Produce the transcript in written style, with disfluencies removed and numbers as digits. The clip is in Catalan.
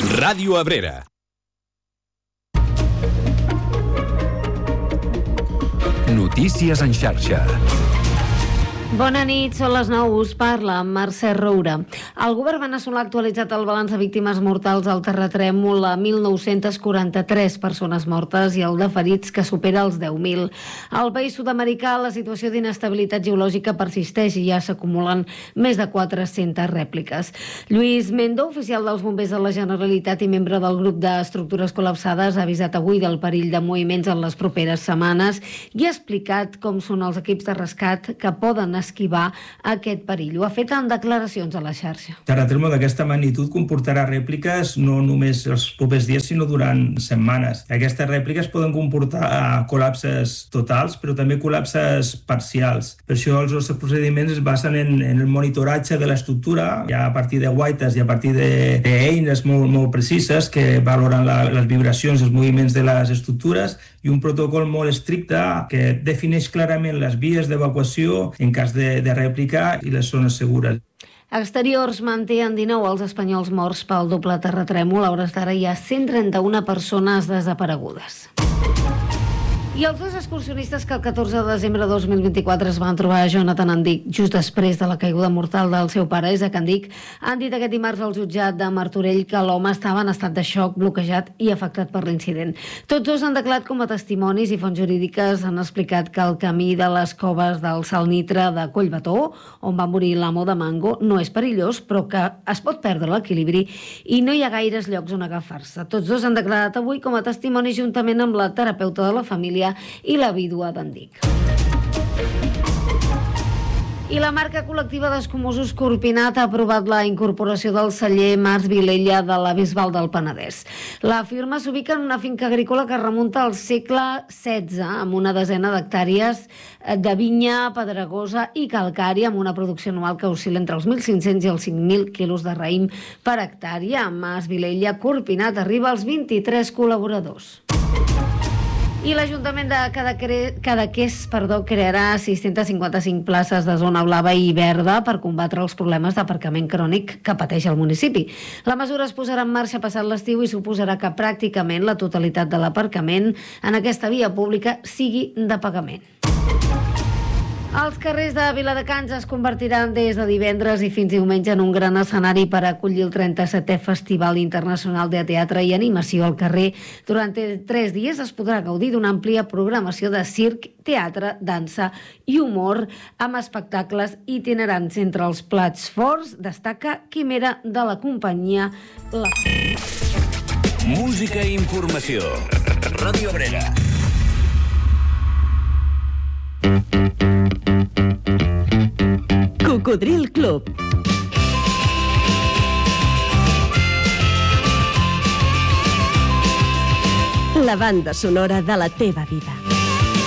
Ràdio Abrera. Notícies en xarxa. Bona nit, són les 9, us parla Mercè Roura. El govern veneçolà ha actualitzat el balanç de víctimes mortals al terratrèmol a 1.943 persones mortes i el de ferits que supera els 10.000. Al país sud-americà la situació d'inestabilitat geològica persisteix i ja s'acumulen més de 400 rèpliques. Lluís Mendo, oficial dels bombers de la Generalitat i membre del grup d'estructures col·lapsades, ha avisat avui del perill de moviments en les properes setmanes i ha explicat com són els equips de rescat que poden esquivar aquest perill. Ho ha fet en declaracions a la xarxa. Terratrèmol d'aquesta magnitud comportarà rèpliques no només els propers dies, sinó durant setmanes. Aquestes rèpliques poden comportar col·lapses totals, però també col·lapses parcials. Per això els nostres procediments es basen en el monitoratge de l'estructura, ja a partir de guaites i a partir d'eines molt precises que valoren les vibracions i els moviments de les estructures i un protocol molt estricte que defineix clarament les vies d'evacuació en cas de rèplica i les zones segures. Exteriors mantenen 19 els espanyols morts pel doble terratrèmol. A hores d'ara hi ha 131 persones desaparegudes. I els dos excursionistes que el 14 de desembre de 2024 es van trobar a Jonathan Andic just després de la caiguda mortal del seu pare, Isaac Andic, han dit aquest dimarts al jutjat de Martorell que l'home estava en estat de xoc, bloquejat i afectat per l'incident. Tots dos han declarat com a testimonis i fonts jurídiques han explicat que el camí de les coves del Salnitre de Collbató, on va morir l'amo de Mango, no és perillós, però que es pot perdre l'equilibri i no hi ha gaires llocs on agafar-se. Tots dos han declarat avui com a testimonis juntament amb la terapeuta de la família i la vídua d'Andic. I la marca col·lectiva d'escumosos Corpinat ha aprovat la incorporació del celler Mas Vilella de la Bisbal del Penedès. La firma s'ubica en una finca agrícola que remunta al segle XVI, amb una desena d'hectàrees de vinya pedregosa i calcària, amb una producció anual que oscil·la entre els 1.500 i els 5.000 quilos de raïm per hectàrea. Mas Vilella Corpinat arriba als 23 col·laboradors. I l'Ajuntament de Cadaqués crearà 655 places de zona blava i verda per combatre els problemes d'aparcament crònic que pateix el municipi. La mesura es posarà en marxa passat l'estiu i suposarà que pràcticament la totalitat de l'aparcament en aquesta via pública sigui de pagament. Els carrers de Viladecans es convertiran des de divendres i fins diumenge en un gran escenari per acollir el 37è Festival Internacional de Teatre i Animació al carrer. Durant 3 dies es podrà gaudir d'una àmplia programació de circ, teatre, dansa i humor amb espectacles itinerants. Entre els plats forts destaca Quimera de la companyia La... Música i informació. Ràdio Abrera. Cocodril Club. La banda sonora de la teva vida.